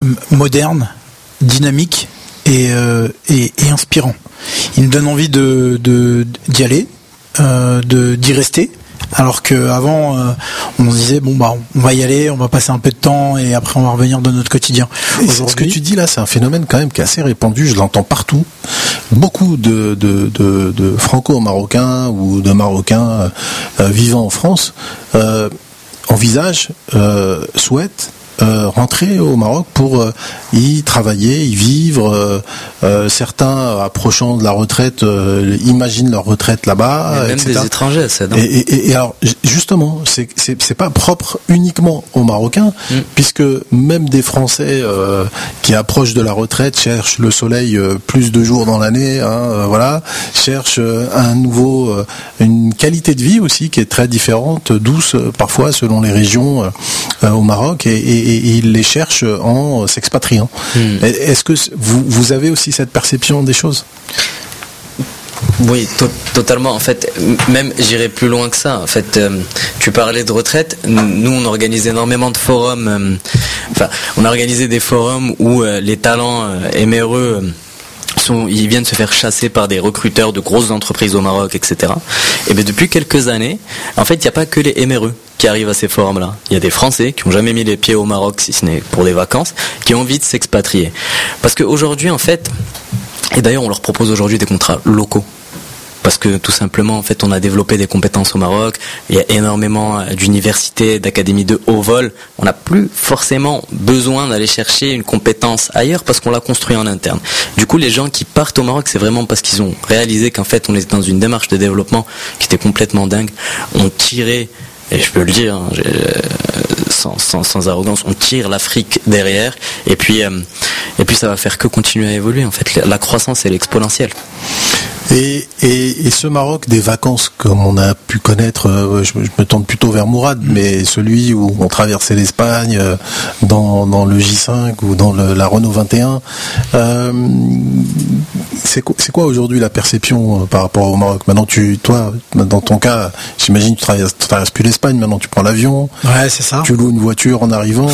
moderne, dynamique et inspirant. Il nous donne envie d'y aller, d'y rester. Alors qu'avant, on se disait on va y aller, on va passer un peu de temps et après on va revenir dans notre quotidien. Ce que tu dis là, c'est un phénomène quand même qui est assez répandu. Je l'entends partout. Beaucoup de Franco-Marocains ou de Marocains vivant en France envisagent, souhaitent rentrer au Maroc pour y travailler, y vivre. Certains approchant de la retraite imaginent leur retraite là-bas, même etc. des étrangers, ça. Et alors justement, c'est pas propre uniquement aux Marocains, puisque même des Français qui approchent de la retraite cherchent le soleil plus de jours dans l'année, cherchent une qualité de vie aussi qui est très différente, douce parfois selon les régions au Maroc, et ils les cherchent en s'expatriant. Est-ce que vous avez aussi cette perception des choses ? Oui, totalement. En fait, même j'irai plus loin que ça. En fait, tu parlais de retraite. Nous, on organise énormément de forums. On a organisé des forums où les talents MRE ils viennent se faire chasser par des recruteurs de grosses entreprises au Maroc, etc. Et bien depuis quelques années, en fait, il n'y a pas que les MRE qui arrivent à ces forums-là. Il y a des Français qui n'ont jamais mis les pieds au Maroc, si ce n'est pour des vacances, qui ont envie de s'expatrier. Parce qu'aujourd'hui, en fait, et d'ailleurs, on leur propose aujourd'hui des contrats locaux. Parce que tout simplement, en fait, on a développé des compétences au Maroc. Il y a énormément d'universités, d'académies de haut vol. On n'a plus forcément besoin d'aller chercher une compétence ailleurs parce qu'on l'a construit en interne. Du coup, les gens qui partent au Maroc, c'est vraiment parce qu'ils ont réalisé qu'en fait, on était dans une démarche de développement qui était complètement dingue. On tirait, et je peux le dire, sans arrogance, on tire l'Afrique derrière. Et puis ça va faire que continuer à évoluer. En fait, la croissance, elle est exponentielle. Et ce Maroc des vacances, comme on a pu connaître, je me tourne plutôt vers Mourad, mais celui où on traversait l'Espagne dans le J5 ou dans la Renault 21, c'est quoi aujourd'hui la perception par rapport au Maroc ? Maintenant, toi, dans ton cas, j'imagine que tu traverses plus l'Espagne, maintenant tu prends l'avion. Ouais, c'est ça. Tu loues une voiture en arrivant.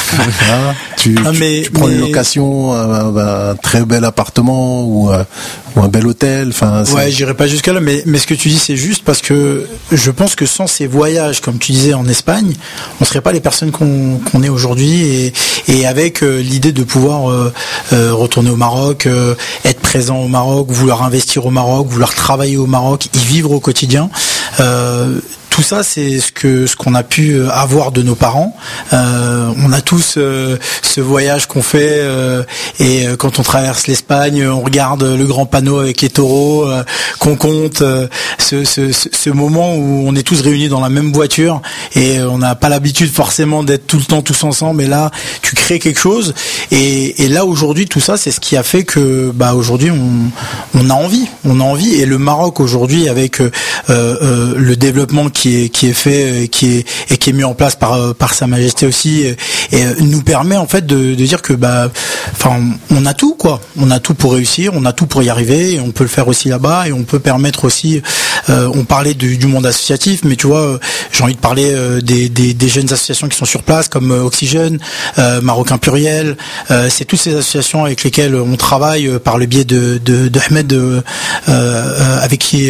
Tu prends une location, un très bel appartement ou un bel hôtel. Ouais, j'irai pas jusqu'à là, mais ce que tu dis c'est juste parce que je pense que sans ces voyages, comme tu disais en Espagne, on serait pas les personnes qu'on est aujourd'hui, et avec l'idée de pouvoir retourner au Maroc, être présent au Maroc, vouloir investir au Maroc, vouloir travailler au Maroc, y vivre au quotidien. Tout ça, c'est ce qu'on a pu avoir de nos parents. On a tous ce voyage qu'on fait, et quand on traverse l'Espagne, on regarde le grand panneau avec les taureaux, qu'on compte, ce moment où on est tous réunis dans la même voiture et on n'a pas l'habitude forcément d'être tout le temps tous ensemble. Mais là, tu crées quelque chose. Et là aujourd'hui, tout ça, c'est ce qui a fait que aujourd'hui on a envie. Et le Maroc aujourd'hui, avec le développement qui est fait, qui est mis en place par Sa Majesté aussi, et nous permet en fait de dire que on a tout quoi, on a tout pour réussir, on a tout pour y arriver, et on peut le faire aussi là-bas, et on peut permettre aussi. On parlait du monde associatif, mais tu vois, j'ai envie de parler des jeunes associations qui sont sur place comme Oxygène, Marocain Pluriel. C'est toutes ces associations avec lesquelles on travaille par le biais de Ahmed, avec qui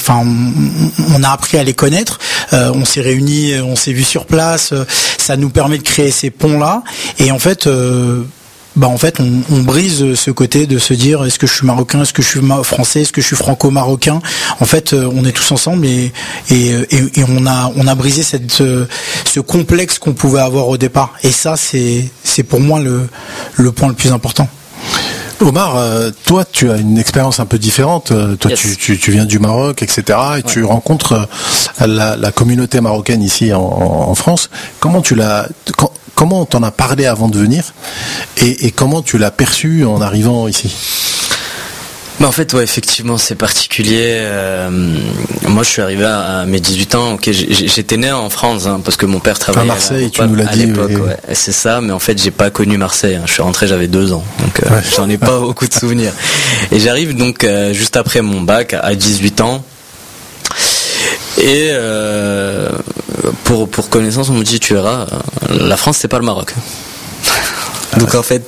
on a appris à les connaître. On s'est réunis, on s'est vus sur place. Ça nous permet de créer ces ponts-là. Et en fait, on brise ce côté de se dire est-ce que je suis marocain, est-ce que je suis français, est-ce que je suis franco-marocain. En fait, on est tous ensemble et on a brisé ce complexe qu'on pouvait avoir au départ. Et ça, c'est pour moi le point le plus important. Omar, toi, tu as une expérience un peu différente. Toi, yes. tu viens du Maroc, etc. Et tu rencontres la communauté marocaine ici en France. Comment t'en as parlé avant de venir et comment tu l'as perçu en arrivant ici ? En fait, ouais, effectivement, c'est particulier. Moi, je suis arrivé à mes 18 ans. Ok, j'étais né en France, parce que mon père travaillait à Marseille. Tu nous l'as dit. L'époque, ouais, c'est ça. Mais en fait, j'ai pas connu Marseille. Je suis rentré, j'avais 2 ans, donc j'en ai pas beaucoup de souvenirs. Et j'arrive donc juste après mon bac à 18 ans. Et pour connaissance, on me dit tu verras, la France c'est pas le Maroc. Donc en fait,